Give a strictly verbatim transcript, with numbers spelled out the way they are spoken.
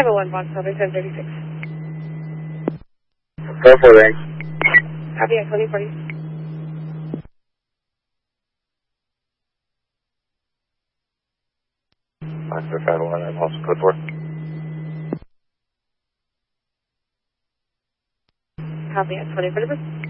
five oh one Boston, seven thirty-six. four four range. Copy, at twenty forty. five four five one, I'm also code four. Copy, at twenty forty.